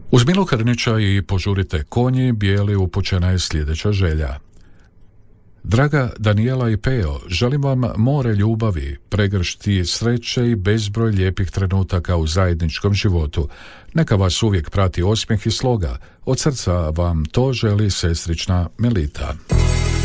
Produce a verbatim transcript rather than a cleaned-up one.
Uz Milu Krnića i Požurite konji bijeli upućena je sljedeća želja. Draga Danijela i Peo, želim vam more ljubavi, pregršti sreće i bezbroj lijepih trenutaka u zajedničkom životu. Neka vas uvijek prati osmijeh i sloga. Od srca vam to želi sestrična Melita.